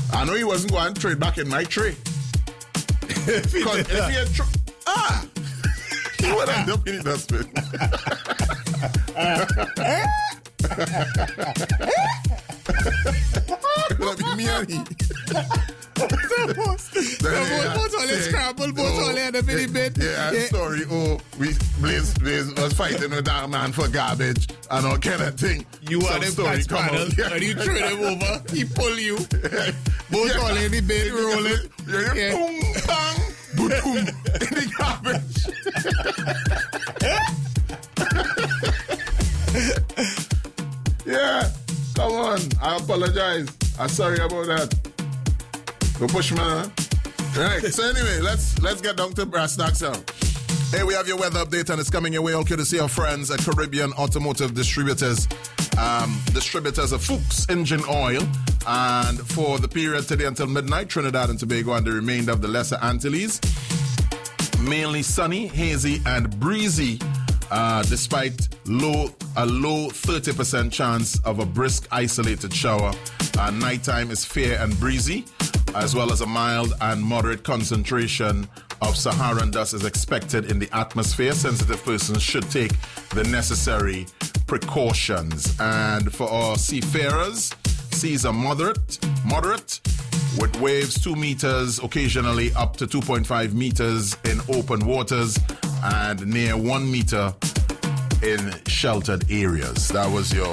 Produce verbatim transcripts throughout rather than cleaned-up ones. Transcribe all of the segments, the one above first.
I know he wasn't going to trade back in my tray. Because if he had tr- ah, he would end up in the dustbin. That'd be me and he. Both all in scramble, both all in the mini bit. Yeah, yeah. Sorry. Oh, we Blaze, Blaze was fighting with that man for garbage and all kind of thing. You are the catch paddle, yeah. And you throw him over, he pull you. Both yeah. all in the bed, rolling. Yeah, yeah. Boom, bang, boom, in the garbage. Yeah, come on. I apologize. I'm sorry about that. Go push man. Right. So anyway, let's let's get down to brass tacks now. Hey, we have your weather update and it's coming your way all courtesy our friends at Caribbean Automotive Distributors. Um, distributors of Fuchs Engine Oil. And for the period today until midnight, Trinidad and Tobago and the remainder of the Lesser Antilles, mainly sunny, hazy, and breezy. Uh, despite low a low thirty percent chance of a brisk isolated shower. Uh, nighttime is fair and breezy, as well as a mild and moderate concentration of Saharan dust is expected in the atmosphere. Sensitive persons should take the necessary precautions. And for our seafarers, seas are moderate, moderate, with waves two meters, occasionally up to two point five meters in open waters, and near one meter in sheltered areas. That was your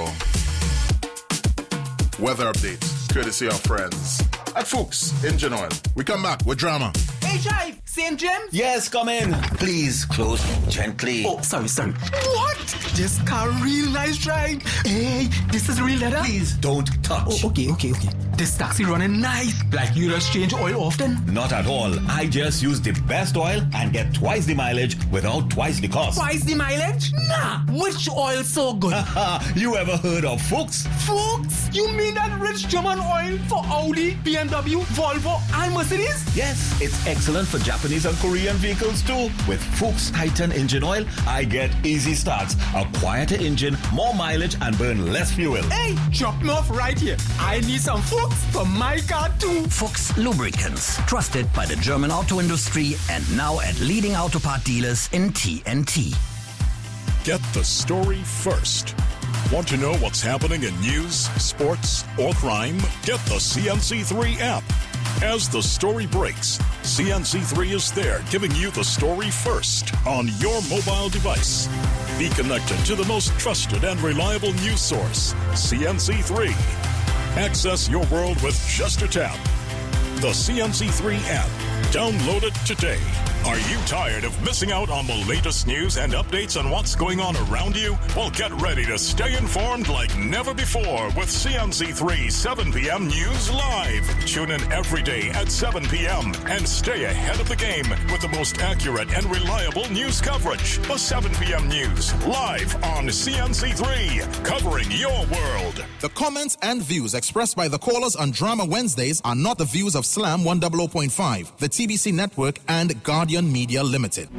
weather update, courtesy of friends at Fuchs Engine Oil. We come back with drama. Hey, Jive, Saint James? Yes, come in. Please, close gently. Oh, sorry, sorry. What? This car real nice drive. Hey, this is real leather? Please, don't touch. Oh, okay, okay, okay. This taxi running nice. Like you just change oil often? Not at all. I just use the best oil and get twice the mileage without twice the cost. Twice the mileage? Nah. Which oil so good? You ever heard of Fuchs? Fuchs? You mean that rich German oil for Audi, B M W, Volvo, and Mercedes? Yes, it's excellent for Japanese and Korean vehicles too. With Fuchs Titan engine oil, I get easy starts, a quieter engine, more mileage, and burn less fuel. Hey, drop me off right here. I need some Fuchs for my car too. Fuchs Lubricants, trusted by the German auto industry and now at leading auto part dealers in T N T. Get the story first. Want to know what's happening in news, sports, or crime? Get the C N C three app. As the story breaks, C N C three is there giving you the story first on your mobile device. Be connected to the most trusted and reliable news source, C N C three. Access your world with just a tap. The C N C three app. Download it today. Are you tired of missing out on the latest news and updates on what's going on around you? Well, get ready to stay informed like never before with C N C three seven p.m. News Live. Tune in every day at seven p.m. and stay ahead of the game with the most accurate and reliable news coverage. The seven p.m. News live on C N C three, covering your world. The comments and views expressed by the callers on Drama Wednesdays are not the views of Slam one hundred point five, the T B C Network, and Guardian Media Limited.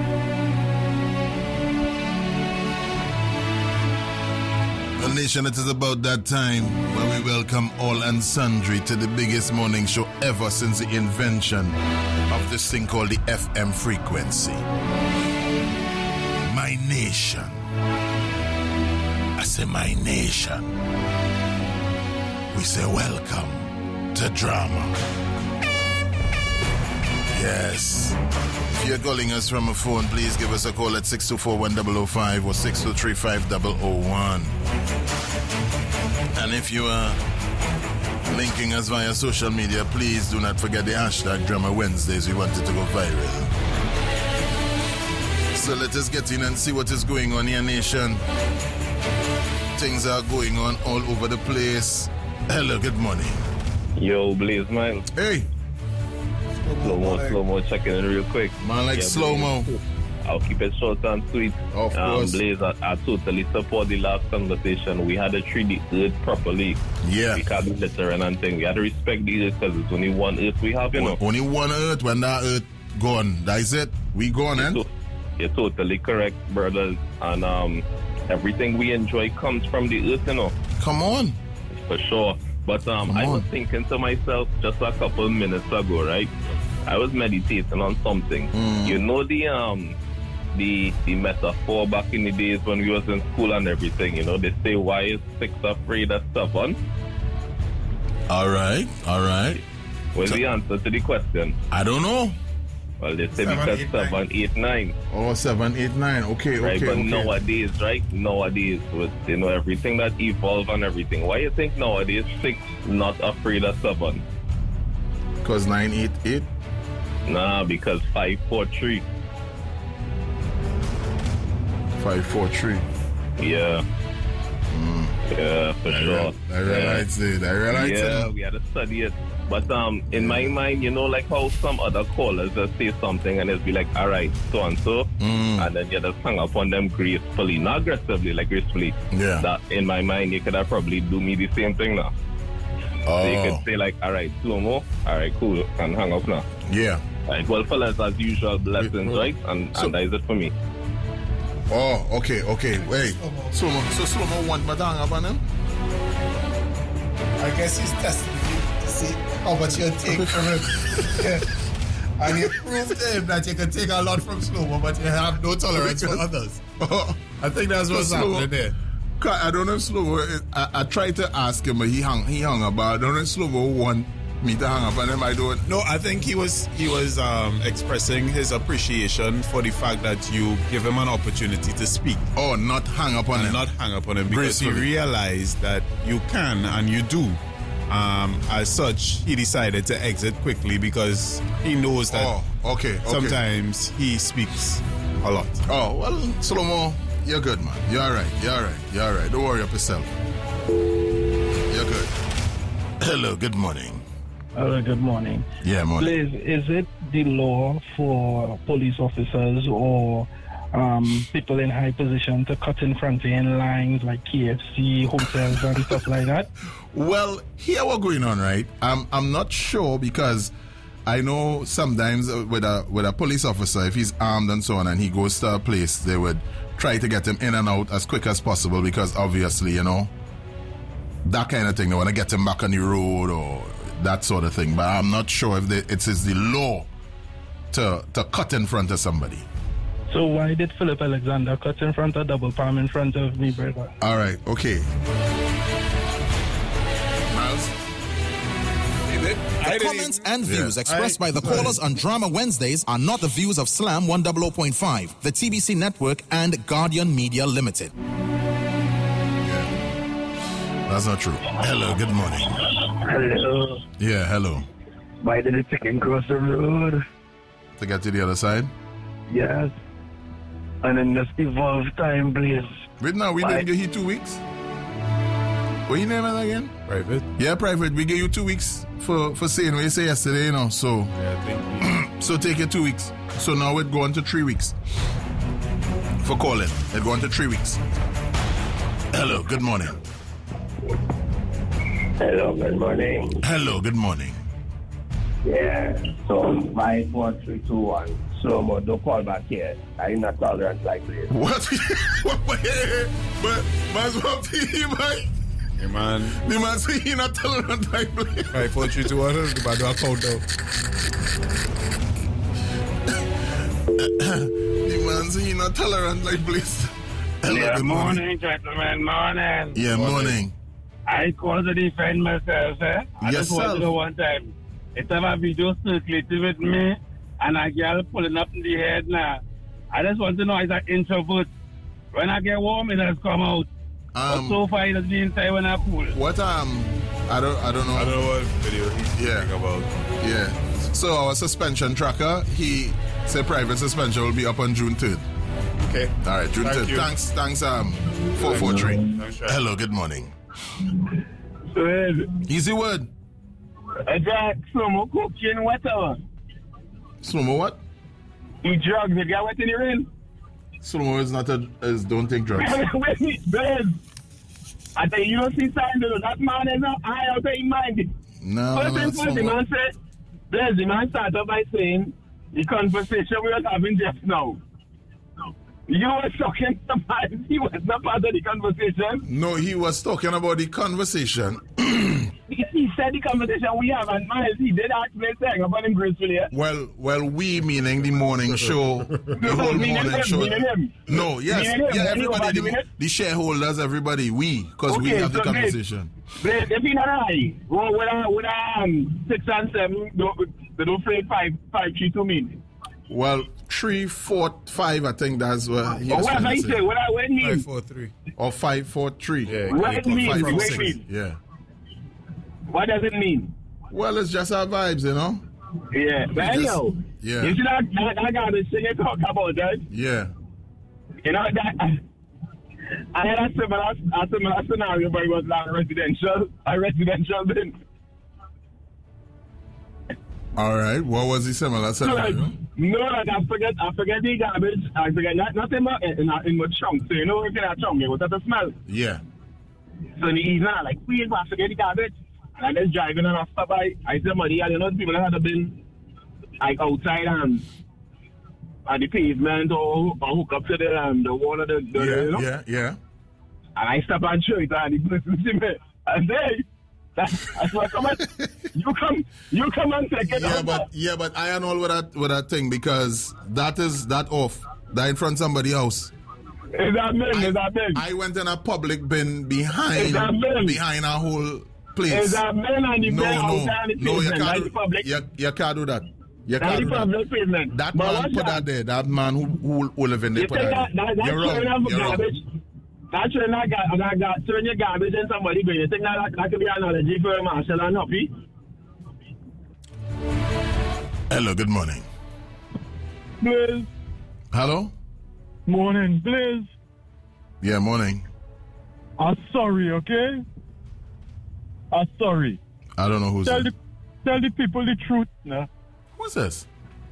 Well, nation, it is about that time where we welcome all and sundry to the biggest morning show ever since the invention of this thing called the F M frequency. My nation. I say my nation. We say welcome to drama. Yes. If you're calling us from a phone, please give us a call at six two four, one zero zero five or six two three five zero zero one. And if you are linking us via social media, please do not forget the hashtag Drama Wednesdays. We want it to go viral. So let us get in and see what is going on here, nation. Things are going on all over the place. Hello, good morning. Yo, Blaze, man. Hey. Slow-mo, slow-mo, checking in real quick. Man, like yeah, slow-mo. I'll keep it short and sweet. Of um, course. Blaze, I, I totally support the last conversation. We had to treat the earth properly. Yeah. We can't be littering and thing. We had to respect the earth because it's only one earth we have, you know. Only one earth. When that earth gone, that's it. We gone, eh? You're, you're totally correct, brothers. And um, everything we enjoy comes from the earth, you know. Come on. For sure. But um, Come I on. was thinking to myself just a couple minutes ago, right? I was meditating on something. Mm. You know the um the the metaphor back in the days when we was in school and everything, you know, they say why is six afraid of seven? All right, all right. What's the answer to the question? I don't know. Well, they say Seven, because eight, seven, eight, nine. Oh, seven, eight, nine. Okay, Right, okay, but okay. nowadays, right? Nowadays, with you know everything that evolve and everything. Why you think nowadays six not afraid of seven? Because nine, eight, eight. Nah, because five, four, three. Five, four, three. Yeah. Yeah, for I, sure. real, I realize it. I realize Yeah, it. we had to study it. But um, in my mind, you know, like how some other callers just say something and it'll be like, all right, so and so, Mm. and then you just hang up on them gracefully, not aggressively, like gracefully. Yeah. That in my mind, you could have probably do me the same thing now. Oh, So you could say like, all right, slow mo, all right, cool, and hang up now. yeah. All right, well, fellas, as usual, blessings, Wait, right? And, so- and that is it for me. Oh, okay, okay. Wait. So, so Slow-Mo want me to hang up on him? I guess he's testing you to see how much you take from him. Yeah. And you proved to him that you can take a lot from Slow-Mo, but you have no tolerance for others. I think that's what's So Slow-Mo- happening there. 'Cause I don't know if Slow-Mo, I, I tried to ask him, but he hung, he hung up. But I don't know if Slow-Mo want me to hang up on him. I don't. No, I think he was he was um, expressing his appreciation for the fact that you give him an opportunity to speak Oh, not hang up on and him. not hang up on him because he Gracefully. realized that you can and you do. Um, as such, he decided to exit quickly because he knows that Oh, okay, okay. sometimes he speaks a lot. Oh, well, Slow-Mo, you're good, man. You're all right. You're all right. You're all right. Don't worry up yourself. You're good. Hello, good morning. Hello, good morning. Yeah, morning. Please, is it the law for police officers or um, people in high position to cut in front of in lines like K F C, hotels and stuff like that? Well, here what's going on, right? I'm I'm not sure because I know sometimes with a with a police officer, if he's armed and so on, and he goes to a place, they would try to get him in and out as quick as possible because obviously, you know, that kind of thing. They want to get him back on the road or that sort of thing. But I'm not sure if they, it is the law to to cut in front of somebody. So why did Philip Alexander cut in front of double palm in front of me, brother? All right, okay. Miles? The comments and views Yeah. expressed by the Go ahead. callers on Drama Wednesdays are not the views of Slam one hundred point five, the T B C Network, and Guardian Media Limited. That's not true. Hello, good morning. Hello. Yeah, hello. Why did the chicken cross the road? To get to the other side? Yes. And then just evolve time, please. Wait now, we Why? didn't give you two weeks? What your name is again? Private? Yeah, private. We gave you two weeks for, for saying what you say yesterday, you know. So Yeah, thank you. so take your two weeks. So now it go on to three weeks. For calling. It go on to three weeks. Hello, good morning. Hello, good morning. Hello, good morning. Yeah, so five, four, three, two, one. Slow-mo, don't call back here. I'm not tolerant like this. What? What? But man's what you man? Hey, man. The man say he not tolerant like this. Five, four, three, two, one. The man do a countdown. The man say he not tolerant like this. Hello, Yeah, good morning, gentlemen, morning. Yeah, morning. I called to defend myself, eh? I just Yourself? want to know one time. It's a video circulating with me and a girl pulling up in the head now. I just want to know is an introvert. When I get warm, it has come out. Um, but so far, it has been inside when I pull. What um, I don't, I don't know. I don't know what video he's Yeah. talking about. Yeah. So our suspension tracker, he said private suspension will be up on June third. Okay. All right, June Thank third. you. Thanks, thanks. Um, four four three. Thanks, Sean. Hello, good morning. Good. Easy word. I got some cooking whatever. Slow-mo what? You drugs, you got wet in the rain. Slow-mo is not a, is don't take drugs. Wait, Blaze. I tell you, you don't see sign though. That man is not high out of his mind. No, First no, thing first, the Slow-mo. man said, Blaze, the man started by saying, the conversation we were having just now. You were talking to man, he was not part of the conversation. No, he was talking about the conversation he, he said the conversation we have, and Miles, he did actually say about him gracefully. Yeah? Well, well, we meaning the morning show, the whole Meaning morning him, show. meaning him. No, yes, Meaning him, yeah, when you everybody, overdoing the, it? the shareholders, everybody, we, because we Okay, have the so great. conversation. They, they been alright. Well, with a, with a, um, six and seven, don't, they don't play five, five, three, two mean. Well, three, four, five, I think that's what he Or was what trying I to say, say. what I what it mean? Five, four, three. Or five, four, three. Yeah, What it mean? Five, What four, it six. mean? Yeah. What does it mean? Well, it's just our vibes, you know? Yeah, but just- anyhow, yeah. you see that, that, that garbage thing you talk about, that? Yeah. You know, that, I had a similar, a similar scenario, but it was like residential, a residential thing. All right. What was the similar So like, scenario? no, like I forget, I forget the garbage, I forget, not, not in my, in, my- in my trunk, so you know, if you're trunk, it was at the smell. Yeah. So in the evening, I'm like, wait, I forget the garbage. And I just driving and I stop by, I see somebody, and you know, the people that had been like outside and at the pavement or, or hook up to the, um, the wall of the, the Yeah, you know? yeah, yeah. And I stop and show it, and the person see me. And they, that's, that's what come and, you come, you come and take it Yeah, out. but yeah, but I know with that with that thing because that is that off. That in front of somebody else. Is that men? Is that men? I went in a public bin Is behind that men? behind a whole place. Is that men and the no, men no, outside the no, you pavement, like can't the do, public? you, you can't do that. You Like can't the do that. public pavement. That But man what's put that? that there. That man who who, who live in there You put think that that, there. that, that's You're throwing wrong. out You're wrong. garbage? That's throwing out ga- that, that, throwing your garbage in somebody bin. You think that, that, that could be an analogy for Marshall and Huffy? Hello, good morning. Blaze, Hello? morning, Blaze. Yeah, morning. I'm sorry, okay? I'm sorry. I don't know who's Tell this. the, tell the people the truth now. Who's this?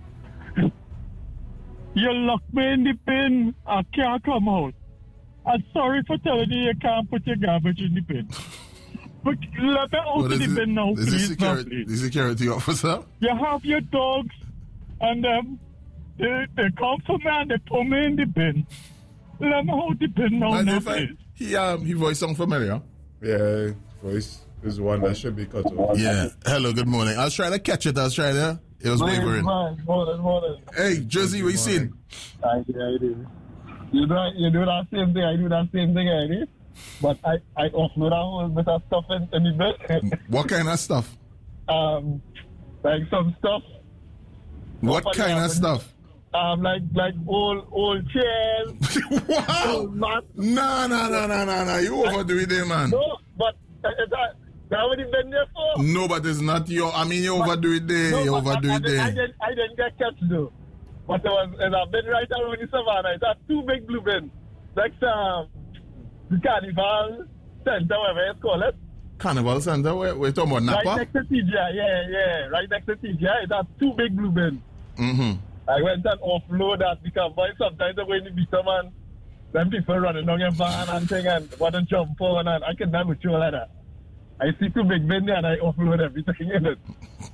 You locked me in the bin. I can't come out. I'm sorry for telling you you can't put your garbage in the bin. But let me out What of is the it? bin now, Is please. this now, security, please. the security officer? You have your dogs, and um, they, they come for me and they put me in the bin. Let me out the bin now, And now if I- please. he um he voice sound familiar. Yeah, voice is one that should be cut off. Yeah. Hello, good morning. I was trying to catch it. I was trying to. It was wavering. Morning, morning. Hey, Jersey, what you seen? I do, I do. You do, you do that same thing, I do that same thing, I do. But I, I offload a whole bit of stuff in, in the bed. What kind of stuff? um, like some stuff. What Nobody kind of has- stuff? Um, like like old old chairs. Wow! Old mat. No, no, no, no, no, no. You overdo it there, man. No, but uh, that that what he been there for. No, but it's not your. I mean, you overdo it there. No, You but overdo I, I, it didn't, I, there. didn't, I didn't get catch though. But it was, and I've been right around the savannah. It's a two big blue bins. Like um, the carnival center, whatever it's called it. Carnival Center. We're, we're talking about Right Napa. next to T G I, yeah, yeah. Right next to T G I, it has two big blue bins. Mm-hmm. I went and offload that because boy, sometimes when you beat them and them people running down your van and thing and want to jump on and I can never with you like that. I see two big bins there and I offload everything in it.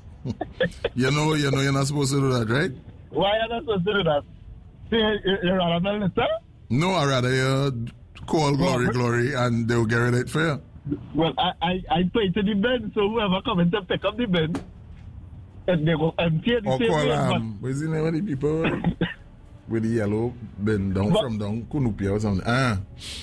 You know, you know, you're not supposed to do that, right? Why are you supposed to do that? See, you- you're rather than letter? No, I rather you call Glory, Glory, and they'll get rid of it for you. Well, I, I, I pay to the bin, so whoever come in to pick up the bin, and they go empty it the Or same call way, um, what's the name of the people with the yellow bin down What? from down Kunupia or something? Ah,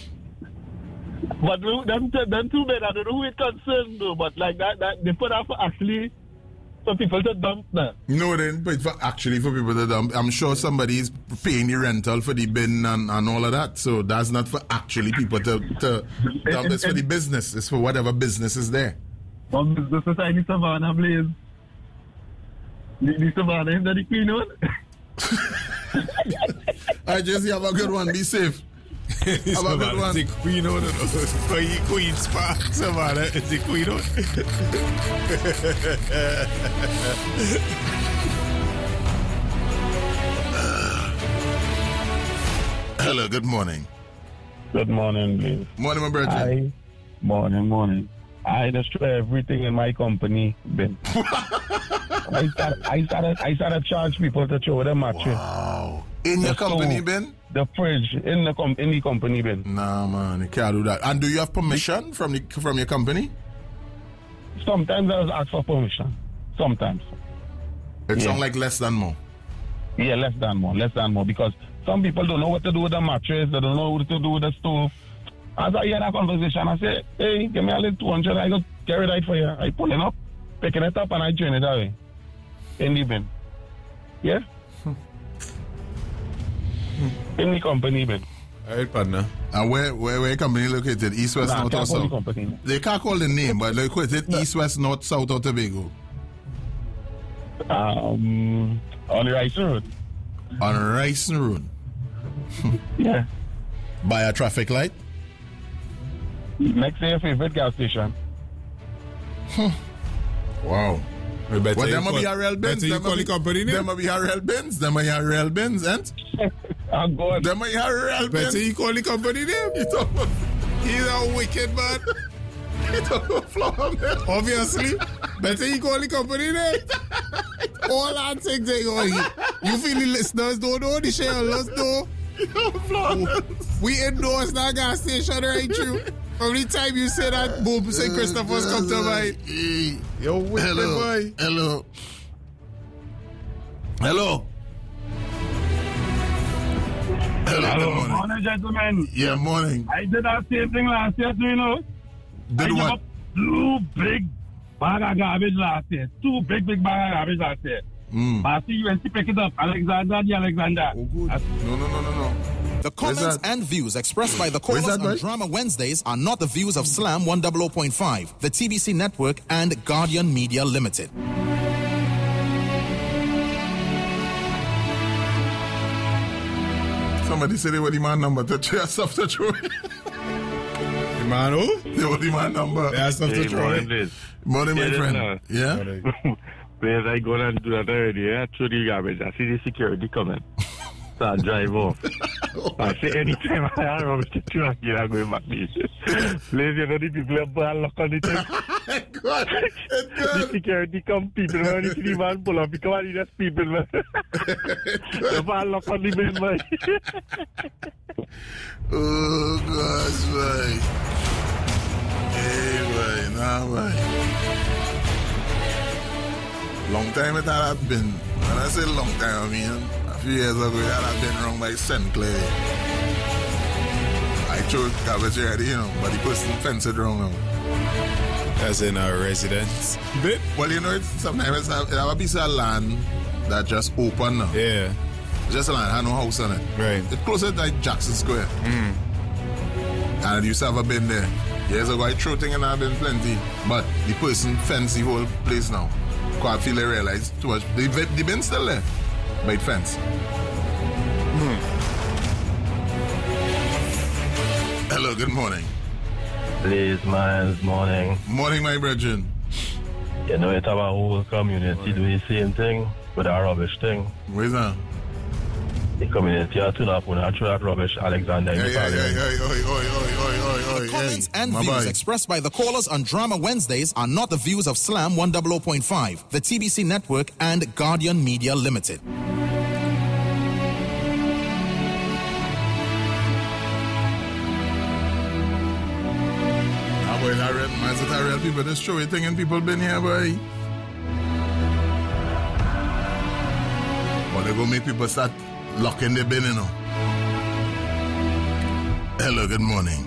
but, but who- them, t- them two men, I don't know who it concerns though, but like that, that they put out for actually for people to dump now. no, then, but for actually for people that um, I'm sure somebody is paying the rental for the bin and, and all of that. So that's not for actually people to to dump. It's for the business. It's for whatever business is there. From the society Savannah, please. The, the Savannah is the queen one. I just have a good one. Be safe. Have a good one. The queen on it. Queen's Park, Savannah. It's the queen on Hello, good morning. Good morning, please. Morning, my brother. I, morning, morning. I destroy everything in my company bin. I started, I started, I started charge people to throw them mattress. Wow. In your The company stove, bin? The fridge in the com- in the company bin. Nah, man, you can't do that. And do you have permission from the from your company? sometimes I just ask for permission. Sometimes. It Yeah. sounds like less than more. Yeah, less than more, less than more. Because some people don't know what to do with the mattress. They don't know what to do with the stove. As I hear that conversation, I say, hey, give me a little two hundred. I go carry that for you. I pull it up, picking it up, and I drain it away. In the bin. Yeah? In the company bin. All right, partner. And where where where your company located? East, West, Nah, North, can't or call the South? company. They can't call the name, but they quit it East, West, North, South, or Tobago. Um, on the Rice Road. On Rice Road. Yeah. By a traffic light. Next to your favorite gas station. Wow. We better Well, you them will call- be a real bins. better you Them will call be- the company name? Them will be a real bins. Them will be a real bins, and I'm going. them will be a real bins. Better you call the company name. You don't want- He's a wicked man. you don't want flower, man. Obviously. Better you call the company name. All that things they go. You, you feel the listeners don't know, the shareholders know. You don't want flower. We endorse that gas station right through. From the time you say that, boom, Saint Christopher's come to mind. Hey. Yo, wicked Hello. boy. Hello. Hello. Hello. Good morning. Morning, gentlemen. Yeah, morning. I did that same thing last year, too, you know. Did I what? got two big bag of garbage last year. Two big, big bag of garbage last year. Mm. But I see you went to pick it up. Alexander, the Alexander. Oh, good. No, no, no, no, no. The Where's comments that? and views expressed by the Where's callers that, on boy? Drama Wednesdays are not the views of Slam one oh oh point five, the T B C Network, and Guardian Media Limited. Somebody said they were the man number to throw stuff to throw. The man who? They were the man number. They have stuff to throw away. Liz. Morning, my Yeah, friend. no. Yeah? Whereas I go and do that already, yeah, throw the garbage. I see the security coming. So I drive off. I say anytime I have rubbish to throw again, I'm going back there. Liz, you know the people have put a lock on the thing. God. The security come, people, when you see the man pull up, you come and there's people, man. They put a lock on the bin, man. Oh, gosh, boy. Hey, boy. Nah, boy. Long time it had been. When I say long time, I mean a few years ago, it had been wrong by Saint Clair. I chose garbage already, you know, but the person fenced it wrong now. As in our residence. Bit? Well, you know, it's, sometimes it's a, it have a piece of land that just open now. Yeah. Just a land, had no house on it. Right. It's closer to like Jackson Square. Mm. And it used to have a bin there. Years ago, I threw things and I've been plenty. But the person fenced the whole place now. Because I feel they realize too much. The, the bin's still there, but it fence. Mm. Hello, good morning. Liz, man, morning. Morning, my brethren. You know, it's our whole community do the same thing with our rubbish thing. Where's that? The community are turn up when I throw that rubbish, Alexander. in Hey, the hey, hey, parliament. hey, oi, oi, oi, oi, oi, oi, The comments hey. and My views boy. expressed by the callers on Drama Wednesdays are not the views of Slam one oh oh point five, the T B C Network, and Guardian Media Limited. Ah, boy, that real, man, is it a real people just show you thing and people been here, boy. But they go make people start locking the bin, you know. Hello, good morning.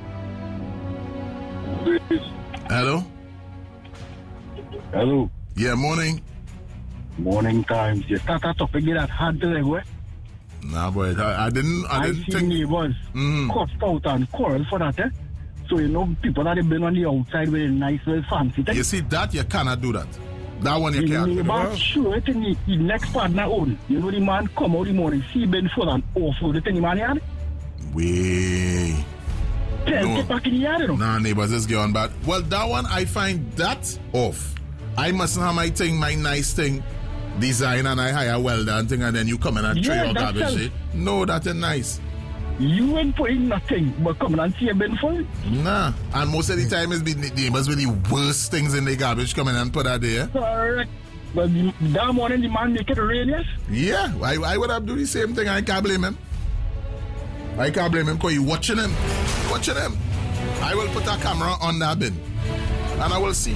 Hello? Hello. Yeah, morning. Morning times. You start a topic that hard to like, what? Nah, boy, I, I didn't, I I didn't see think. neighbors Mm. cussed out and quarrel for that, eh? So, you know, people that have been on the outside with a nice little fancy thing. You see, that you cannot do that. That one you The can't do. neighbor show it in the, the next partner own. You know, the man come out the morning, see Ben full and awful the thing the man had. Way. Tell No. get back in the yard, you know. Nah, neighbors, it's going bad. Well, that one, I find that off. I mustn't have my thing, my nice thing, design, and I hire welder and thing, and then you come in and throw Yeah, your that's garbage. self. eh? No, that is nice. You ain't putting nothing, but come and see a Ben full. Nah. And most of the time, it's been the neighbors with the worst things in the garbage coming and put that there. Correct. But the, that morning, the man make it rain, yes? Yeah, I, I would have do the same thing. I can't blame him. I can't blame him because you watching him. Watching him. I will put a camera on that bin. And I will see.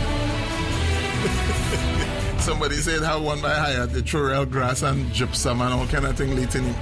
Somebody said how one by Hyatt, the Chorel grass and gypsum and all kind of thing late in it.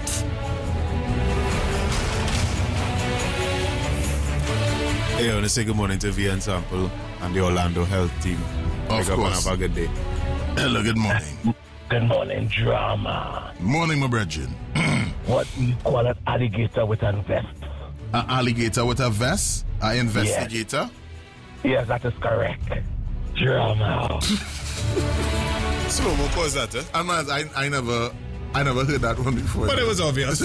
Hey, I want to say good morning to V N Sample and the Orlando Health team. Of Wake course. Up and have a good day. Hello, good morning. Good morning, drama. Morning, my brethren. What we call an alligator with a vest. An alligator with a vest? An investigator? Yes, yes, that is correct. Drama. Slow mo cause that, eh? And man, I, I never I never heard that one before. But it was obvious.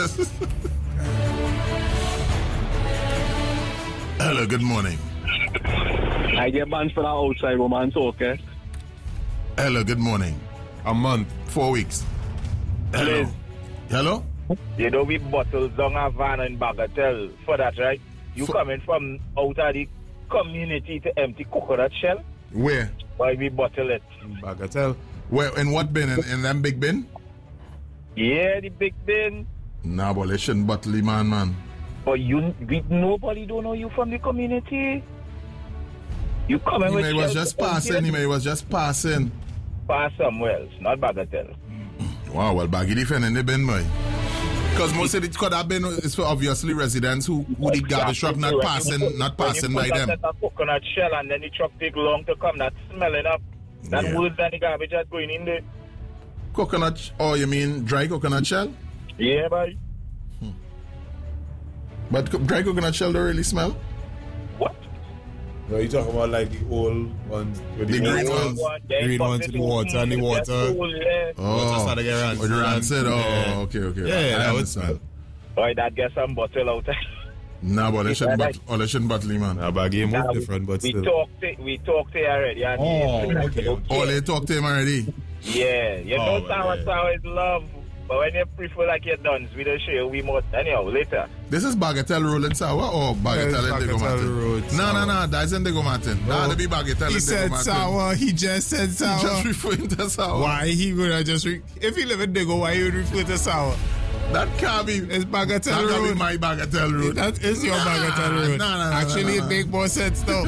Hello, good morning. I get banned for that outside woman talk, eh? Hello, good morning. A month. Four weeks. Hello. Please. Hello? You know we bottle down a van in Bagatelle for that, right? You for... coming from out of the community to empty coconut shell? Where? Why we bottle it? Bagatelle. Where? In what bin? In, in them big bin? Yeah, the big bin. Nah, but they shouldn't bottle the man, man. But you, we, nobody don't know you from the community. You coming with He was just passing. He was just passing. Pass somewhere else, not Bagatelle. Wow, well, Baggy defending the bin, boy. Because most of it could have been is for obviously residents who, who the garbage truck not passing, put, not passing by them. When you put a coconut shell and then the truck take long to come, that's smelling up. That Yeah. worse than the garbage that's going in there. Coconut, oh, you mean dry coconut shell? Yeah, boy. Hmm. But co- dry coconut shell don't really smell? No, you talking about like the old ones, with the, The green water, ones. green ones in the water and the water. Oh, water started to get rancid. oh, the rancid. Oh, Yeah. okay, okay. Yeah, yeah, I that would understand. Boy, that gets some bottle out. Nah, but they shouldn't Yeah, bottle. Oh, they shouldn't bottle him, man. Nah, but game Nah, was we- different, but we still. talked to, we talked to you already. And Oh, he- okay, okay. Oh, they talked to him already. Yeah, you Oh, know man, sour yeah. sour is love. But when you prefer like you're done, we don't share, we must. Anyhow, later. This is Bagatelle Road in Sour or Bagatelle Yeah, in Diego Bagatelle Martin? Road, No, no, Sour. no, that's in Diego Martin. Nah, No. they be Bagatelle He in Diego said Martin. sour. He just said sour. He just referring to Sour. Why he would have just re- if he live in Digo, why he would refer to sour? That can't be. It's Bagatelle That can't be Road. my Bagatelle Road. That is your Nah, Bagatelle Road. nah, nah, nah, Actually, nah, it nah. make more sense though.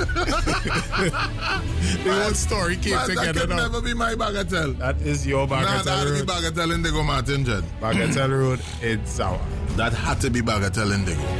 The whole story came Man, that together can now. never be my Bagatelle. That is your Nah, Bagatelle that had to be Road. Bagatelle in Diego Martin, Jed. Bagatelle Road in sour. That had to be Bagatelle in Diego.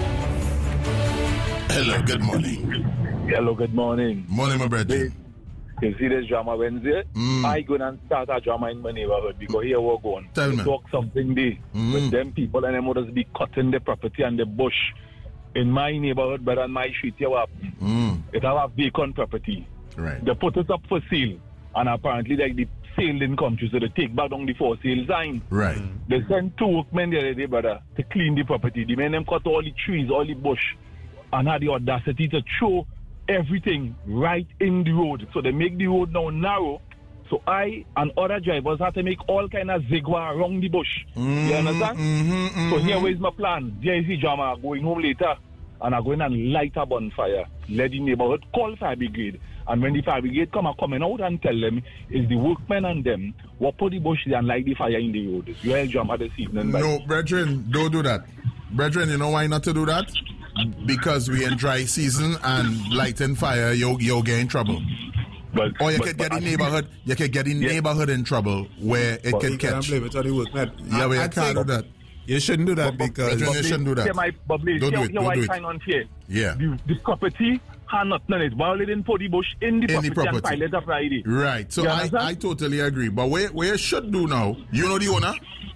Hello, good morning. Hello, good morning. Morning, my brethren. You see this drama Wednesday? Mm. I go and start a drama in my neighborhood because here we're going. Tell to me. talk something there Mm. with them people and them others be cutting the property and the bush in my neighborhood, but on my street here, what happen? Mm. It have a vacant property. Right. They put it up for sale, and apparently like the sale didn't come through, so they take back down the for sale sign. Right. They sent two workmen the other day, brother, to clean the property. The men them cut all the trees, all the bush, and had the audacity to throw everything right in the road. So they make the road now narrow. So I and other drivers had to make all kind of zigzag around the bush. Mm, You understand? Mm-hmm, mm-hmm. So here is my plan. Here is the drama. Going home later, and I'm going and light a bonfire. Let the neighborhood call fire brigade. And when the fire brigade come, I coming out and tell them it's the workmen and them what put the bush there and light the fire in the road. You hear drama this evening. No, brethren, don't do that. Brethren, you know why not to do that? Because we in dry season and lighting fire, you you get in trouble. But, or you but, could get but the I- neighborhood, you could get the Yeah. neighborhood in trouble where it But can you can't catch. blame it on the workman. Yeah, but you I'd can't say do that. You shouldn't do that because Brethren, you shouldn't do that. Here, my, but please, Don't do here, it, here don't why do I it. sign on here. Yeah. The, the property had nothing on it. But they didn't put the bush in the In property, the property. and file it up Friday. Right. So You I, understand? I totally agree. But where where you should do now, you know the owner?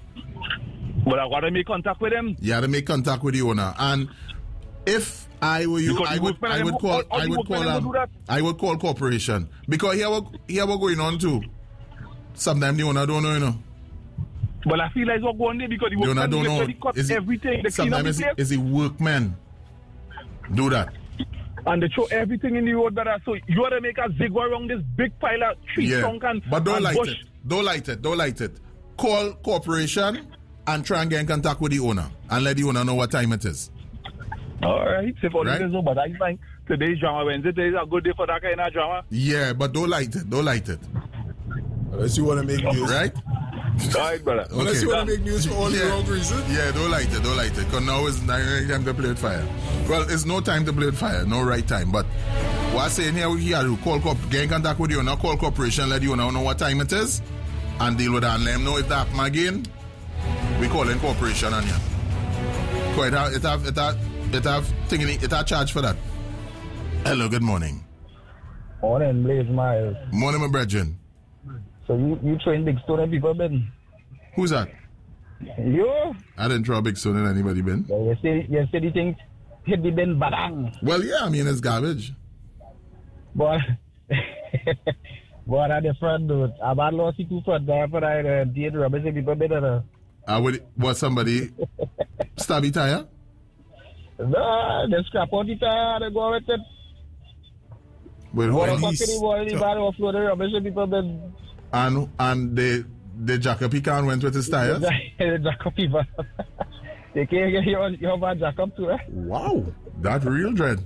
But I got to make contact with them. You have to make contact with the owner. And if I were you, Because I the would workmen I and would them- call all- all I the would workmen call and them um, do that. I would call corporation. Because here what here what going on too. Sometimes the owner don't know, you know. But I feel like it's not going there because the The owner workmen don't know. literally cut Is it- everything. They clean up the sometimes place. it's, it's the workmen do that. And they throw everything in the road, brother. So you want to make a zig around this big pile of tree Yeah. trunk and But don't and light bush. it. Don't light it. Don't light it. Call corporation and try and get in contact with the owner and let the owner know what time it is. All right. So for Right. this, but I think today's drama Wednesday. Today is a good day for that kind of drama. Yeah, but don't light it. Don't light it. unless you want to make news. Right? All right, brother. Unless you want to make news for all the Yeah. wrong reasons. Yeah, don't light it, don't light it. Because now is not time to play with fire. Well, it's no time to play with fire, no right time. But What saying here, we have to call corp- get in contact with you, now call corporation, let you know, know what time it is, and deal with that. And let them know if that happen again, we call in corporation on you. It have, it have, it have, it have, thinking, it have charge for that. Hello, good morning. Morning, Blaze Miles. Morning, my brethren. So you, you train big stone and people, Ben? Who's that? You? I didn't throw a big stone in anybody, Ben. Yeah, you say, you say the thing hit the Ben badang. Well, yeah, I mean, it's garbage. But, but at the front, dude, I've had lost two front there for I uh, did rubbish people better. Uh, would, was somebody stabby tire? No, they scrap out the tire, they go with it. Well, What well, the fuck the ball, the ball offload the rubbish people Ben. And, and the, the Jacob Pecan went with his tires? The Jacob people. They can't get your, your man Jacob too, eh? Wow, that real dread.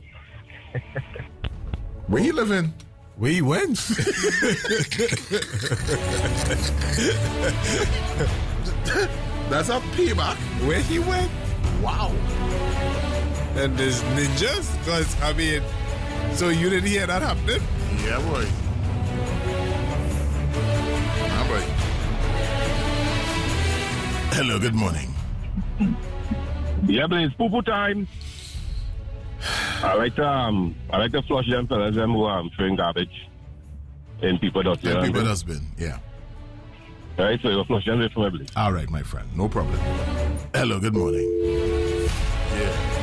Where you living? Where you went? That's a payback. Where he went? Wow. And there's ninjas? Because, I mean, so you didn't hear that happening? Yeah, boy. Ah, boy. Hello, good morning. Yeah, but it's poo-poo time. I like to um, I like to flush them fellas them who um throwing garbage in people dustbin. In people dustbin, yeah. Right, so you flush them away from everybody. All right, my friend, no problem. Hello, good morning. Yeah.